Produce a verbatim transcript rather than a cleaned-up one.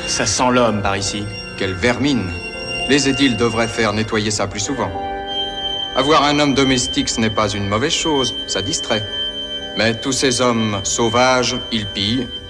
Ça sent l'homme par ici. Quelle vermine. Les édiles devraient faire nettoyer ça plus souvent. Avoir un homme domestique, ce n'est pas une mauvaise chose, ça distrait. Mais tous ces hommes sauvages, ils pillent,